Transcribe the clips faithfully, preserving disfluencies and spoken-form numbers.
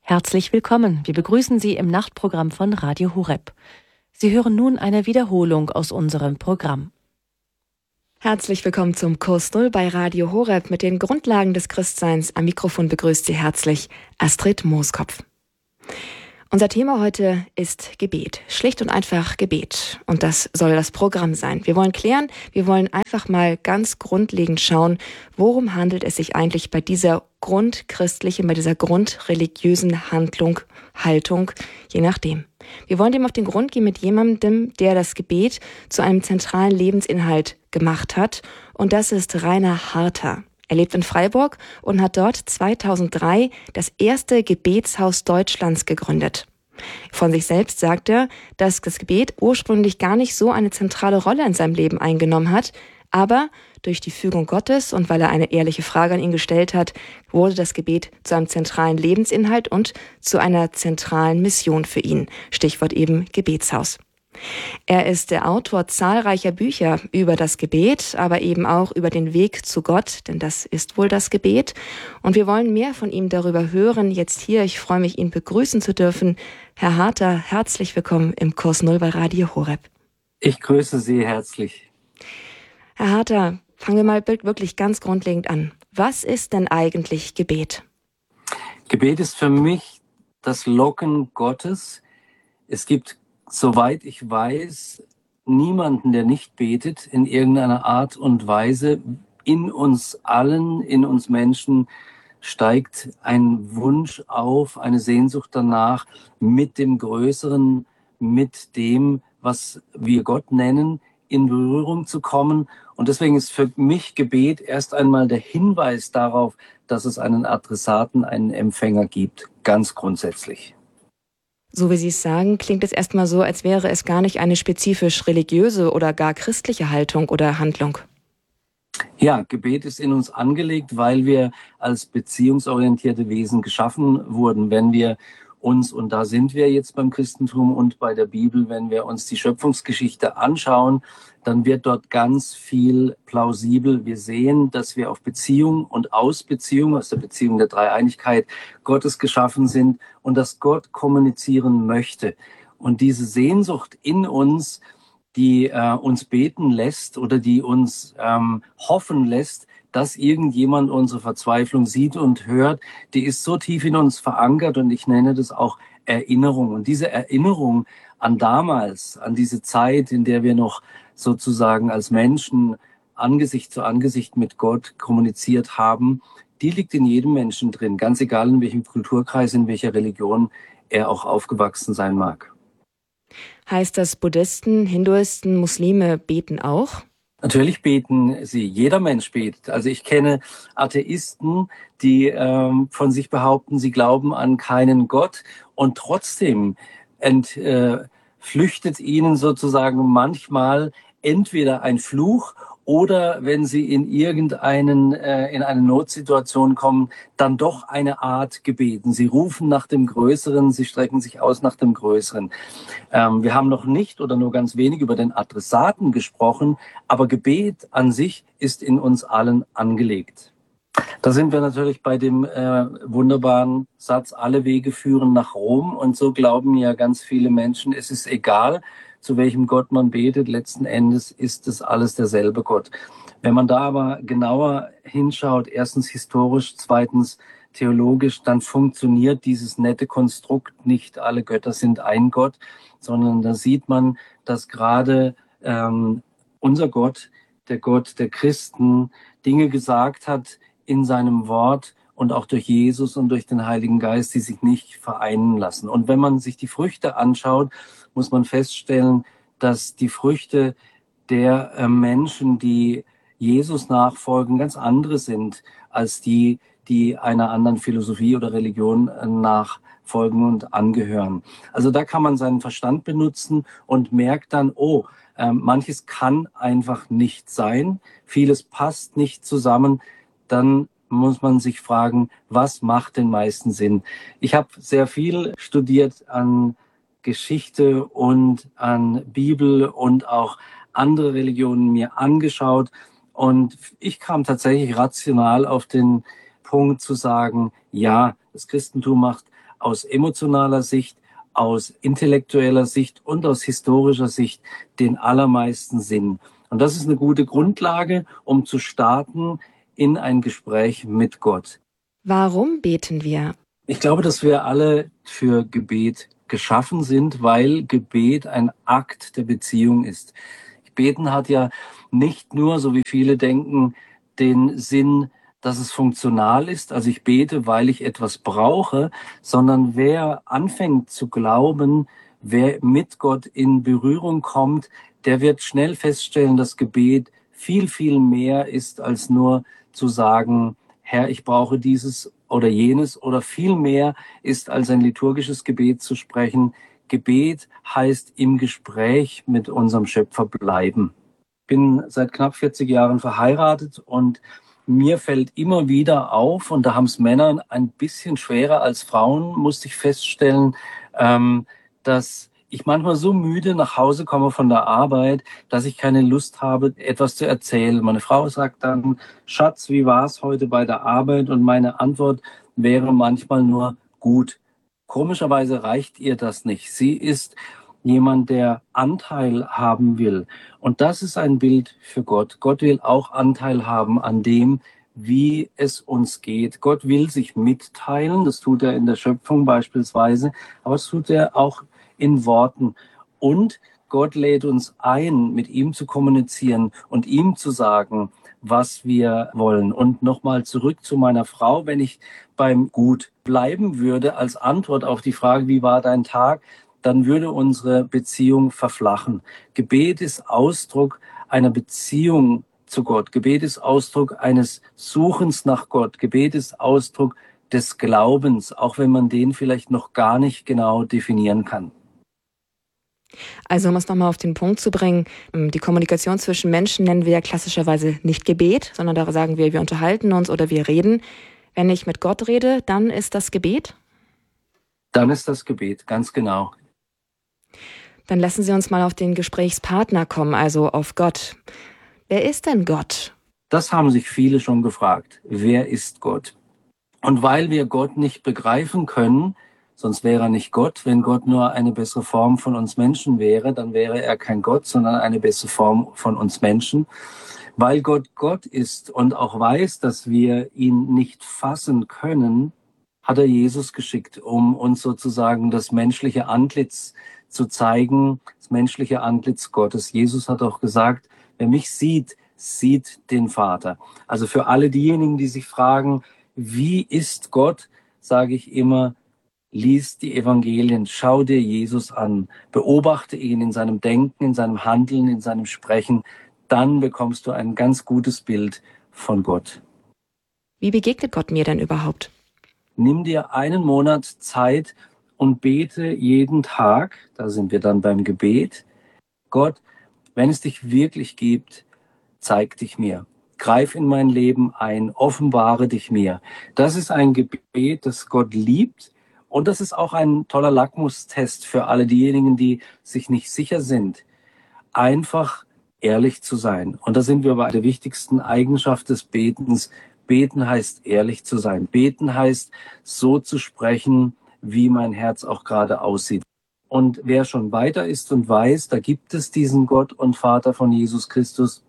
Herzlich willkommen. Wir begrüßen Sie im Nachtprogramm von Radio Horeb. Sie hören nun eine Wiederholung aus unserem Programm. Herzlich willkommen zum Kurs Null bei Radio Horeb mit den Grundlagen des Christseins. Am Mikrofon begrüßt Sie herzlich Astrid Mooskopf. Unser Thema heute ist Gebet. Schlicht und einfach Gebet. Und das soll das Programm sein. Wir wollen klären, wir wollen einfach mal ganz grundlegend schauen, worum handelt es sich eigentlich bei dieser grundchristlichen, bei dieser grundreligiösen Handlung, Haltung, je nachdem. Wir wollen dem auf den Grund gehen mit jemandem, der das Gebet zu einem zentralen Lebensinhalt gemacht hat. Und das ist Rainer Harter. Er lebt in Freiburg und hat dort zweitausenddrei das erste Gebetshaus Deutschlands gegründet. Von sich selbst sagt er, dass das Gebet ursprünglich gar nicht so eine zentrale Rolle in seinem Leben eingenommen hat, aber durch die Fügung Gottes und weil er eine ehrliche Frage an ihn gestellt hat, wurde das Gebet zu einem zentralen Lebensinhalt und zu einer zentralen Mission für ihn. Stichwort eben Gebetshaus. Er ist der Autor zahlreicher Bücher über das Gebet, aber eben auch über den Weg zu Gott, denn das ist wohl das Gebet. Und wir wollen mehr von ihm darüber hören. Jetzt hier, ich freue mich, ihn begrüßen zu dürfen. Herr Harter, herzlich willkommen im Kurs Null bei Radio Horeb. Ich grüße Sie herzlich. Herr Harter, fangen wir mal wirklich ganz grundlegend an. Was ist denn eigentlich Gebet? Gebet ist für mich das Locken Gottes. Es gibt, soweit ich weiß, niemanden, der nicht betet in irgendeiner Art und Weise. In uns allen, in uns Menschen steigt ein Wunsch auf, eine Sehnsucht danach, mit dem Größeren, mit dem, was wir Gott nennen, in Berührung zu kommen. Und deswegen ist für mich Gebet erst einmal der Hinweis darauf, dass es einen Adressaten, einen Empfänger gibt, ganz grundsätzlich. So wie Sie es sagen, klingt es erstmal so, als wäre es gar nicht eine spezifisch religiöse oder gar christliche Haltung oder Handlung. Ja, Gebet ist in uns angelegt, weil wir als beziehungsorientierte Wesen geschaffen wurden. Wenn wir uns, und da sind wir jetzt beim Christentum und bei der Bibel, wenn wir uns die Schöpfungsgeschichte anschauen, dann wird dort ganz viel plausibel. Wir sehen, dass wir auf Beziehung und aus Beziehung, aus der Beziehung der Dreieinigkeit Gottes geschaffen sind und dass Gott kommunizieren möchte. Und diese Sehnsucht in uns, die äh, uns beten lässt oder die uns ähm, hoffen lässt, dass irgendjemand unsere Verzweiflung sieht und hört, die ist so tief in uns verankert und ich nenne das auch Erinnerung. Und diese Erinnerung an damals, an diese Zeit, in der wir noch sozusagen als Menschen Angesicht zu Angesicht mit Gott kommuniziert haben, die liegt in jedem Menschen drin, ganz egal in welchem Kulturkreis, in welcher Religion er auch aufgewachsen sein mag. Heißt das, Buddhisten, Hinduisten, Muslime beten auch? Natürlich beten sie. Jeder Mensch betet. Also ich kenne Atheisten, die ähm, von sich behaupten, sie glauben an keinen Gott und trotzdem entflüchtet äh, ihnen sozusagen manchmal entweder ein Fluch oder wenn sie in irgendeinen äh, in eine Notsituation kommen, dann doch eine Art Gebeten. Sie rufen nach dem Größeren, sie strecken sich aus nach dem Größeren. Ähm, wir haben noch nicht oder nur ganz wenig über den Adressaten gesprochen, aber Gebet an sich ist in uns allen angelegt. Da sind wir natürlich bei dem äh, wunderbaren Satz, alle Wege führen nach Rom. Und so glauben ja ganz viele Menschen, es ist egal, zu welchem Gott man betet, letzten Endes ist es alles derselbe Gott. Wenn man da aber genauer hinschaut, erstens historisch, zweitens theologisch, dann funktioniert dieses nette Konstrukt nicht, alle Götter sind ein Gott, sondern da sieht man, dass gerade ähm, unser Gott, der Gott der Christen, Dinge gesagt hat in seinem Wort und auch durch Jesus und durch den Heiligen Geist, die sich nicht vereinen lassen. Und wenn man sich die Früchte anschaut, muss man feststellen, dass die Früchte der äh, Menschen, die Jesus nachfolgen, ganz andere sind als die, die einer anderen Philosophie oder Religion äh, nachfolgen und angehören. Also da kann man seinen Verstand benutzen und merkt dann, oh, äh, manches kann einfach nicht sein, vieles passt nicht zusammen, dann muss man sich fragen, was macht den meisten Sinn? Ich habe sehr viel studiert an Geschichte und an Bibel und auch andere Religionen mir angeschaut. Und ich kam tatsächlich rational auf den Punkt zu sagen, ja, das Christentum macht aus emotionaler Sicht, aus intellektueller Sicht und aus historischer Sicht den allermeisten Sinn. Und das ist eine gute Grundlage, um zu starten in ein Gespräch mit Gott. Warum beten wir? Ich glaube, dass wir alle für Gebet geschaffen sind, weil Gebet ein Akt der Beziehung ist. Beten hat ja nicht nur, so wie viele denken, den Sinn, dass es funktional ist, also ich bete, weil ich etwas brauche, sondern wer anfängt zu glauben, wer mit Gott in Berührung kommt, der wird schnell feststellen, dass Gebet viel, viel mehr ist, als nur zu sagen, Herr, ich brauche dieses oder jenes, oder viel mehr ist, als ein liturgisches Gebet zu sprechen. Gebet heißt im Gespräch mit unserem Schöpfer bleiben. Ich bin seit knapp vierzig Jahren verheiratet und mir fällt immer wieder auf, und da haben es Männer ein bisschen schwerer als Frauen, musste ich feststellen, ähm, dass ich manchmal so müde nach Hause komme von der Arbeit, dass ich keine Lust habe, etwas zu erzählen. Meine Frau sagt dann, Schatz, wie war es heute bei der Arbeit? Und meine Antwort wäre manchmal nur gut. Komischerweise reicht ihr das nicht. Sie ist jemand, der Anteil haben will. Und das ist ein Bild für Gott. Gott will auch Anteil haben an dem, wie es uns geht. Gott will sich mitteilen. Das tut er in der Schöpfung beispielsweise. Aber das tut er auch in Worten. Und Gott lädt uns ein, mit ihm zu kommunizieren und ihm zu sagen, was wir wollen. Und nochmal zurück zu meiner Frau, wenn ich beim Gut bleiben würde als Antwort auf die Frage, wie war dein Tag, dann würde unsere Beziehung verflachen. Gebet ist Ausdruck einer Beziehung zu Gott. Gebet ist Ausdruck eines Suchens nach Gott. Gebet ist Ausdruck des Glaubens, auch wenn man den vielleicht noch gar nicht genau definieren kann. Also um es nochmal auf den Punkt zu bringen, die Kommunikation zwischen Menschen nennen wir ja klassischerweise nicht Gebet, sondern da sagen wir, wir unterhalten uns oder wir reden. Wenn ich mit Gott rede, dann ist das Gebet? Dann ist das Gebet, ganz genau. Dann lassen Sie uns mal auf den Gesprächspartner kommen, also auf Gott. Wer ist denn Gott? Das haben sich viele schon gefragt. Wer ist Gott? Und weil wir Gott nicht begreifen können, sonst wäre er nicht Gott. Wenn Gott nur eine bessere Form von uns Menschen wäre, dann wäre er kein Gott, sondern eine bessere Form von uns Menschen. Weil Gott Gott ist und auch weiß, dass wir ihn nicht fassen können, hat er Jesus geschickt, um uns sozusagen das menschliche Antlitz zu zeigen, das menschliche Antlitz Gottes. Jesus hat auch gesagt, wer mich sieht, sieht den Vater. Also für alle diejenigen, die sich fragen, wie ist Gott, sage ich immer, lies die Evangelien, schau dir Jesus an, beobachte ihn in seinem Denken, in seinem Handeln, in seinem Sprechen, dann bekommst du ein ganz gutes Bild von Gott. Wie begegnet Gott mir denn überhaupt? Nimm dir einen Monat Zeit und bete jeden Tag, da sind wir dann beim Gebet, Gott, wenn es dich wirklich gibt, zeig dich mir. Greif in mein Leben ein, offenbare dich mir. Das ist ein Gebet, das Gott liebt. Und das ist auch ein toller Lackmustest für alle diejenigen, die sich nicht sicher sind. Einfach ehrlich zu sein. Und da sind wir bei der wichtigsten Eigenschaft des Betens. Beten heißt ehrlich zu sein. Beten heißt so zu sprechen, wie mein Herz auch gerade aussieht. Und wer schon weiter ist und weiß, da gibt es diesen Gott und Vater von Jesus Christus,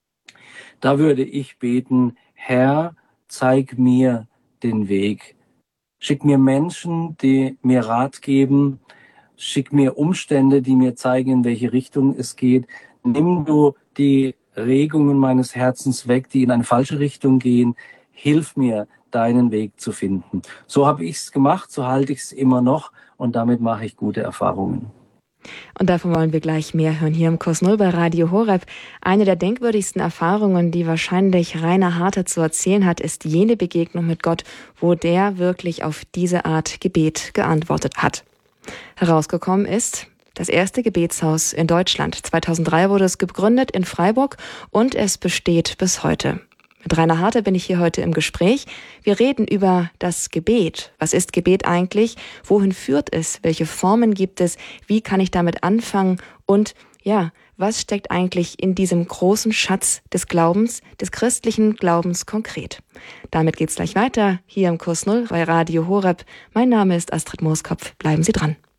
da würde ich beten, Herr, zeig mir den Weg. Schick mir Menschen, die mir Rat geben. Schick mir Umstände, die mir zeigen, in welche Richtung es geht. Nimm du die Regungen meines Herzens weg, die in eine falsche Richtung gehen. Hilf mir, deinen Weg zu finden. So habe ich es gemacht, so halte ich es immer noch und damit mache ich gute Erfahrungen. Und davon wollen wir gleich mehr hören hier im Kurs Null bei Radio Horeb. Eine der denkwürdigsten Erfahrungen, die wahrscheinlich Rainer Harter zu erzählen hat, ist jene Begegnung mit Gott, wo der wirklich auf diese Art Gebet geantwortet hat. Herausgekommen ist das erste Gebetshaus in Deutschland. zweitausenddrei wurde es gegründet in Freiburg und es besteht bis heute. Mit Rainer Harter bin ich hier heute im Gespräch. Wir reden über das Gebet. Was ist Gebet eigentlich? Wohin führt es? Welche Formen gibt es? Wie kann ich damit anfangen? Und ja, was steckt eigentlich in diesem großen Schatz des Glaubens, des christlichen Glaubens konkret? Damit geht's gleich weiter, hier im Kurs Null bei Radio Horeb. Mein Name ist Astrid Mooskopf. Bleiben Sie dran.